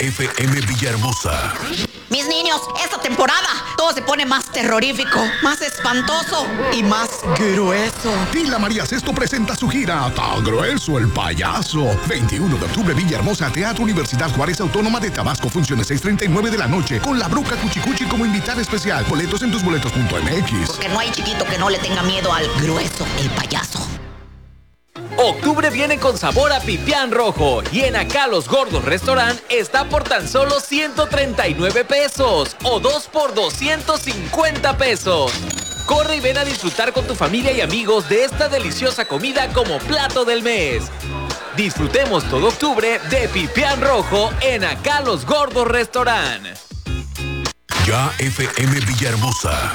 FM Villahermosa. Mis niños, esta temporada todo se pone más terrorífico, más espantoso y más grueso. Tila María Sesto presenta su gira Tan Grueso el Payaso. 21 de octubre, Villahermosa, Teatro Universidad Juárez Autónoma de Tabasco. Funciones 6:39 de la noche. Con la Bruca Cuchicuchi como invitada especial. Boletos en tusboletos.mx. Porque no hay chiquito que no le tenga miedo al grueso, el payaso. Octubre viene con sabor a pipián rojo y en Acá Los Gordos Restaurant está por tan solo 139 pesos o 2 por 250 pesos. Corre y ven a disfrutar con tu familia y amigos de esta deliciosa comida como plato del mes. Disfrutemos todo octubre de pipián rojo en Acá Los Gordos Restaurant. Ya FM Villahermosa.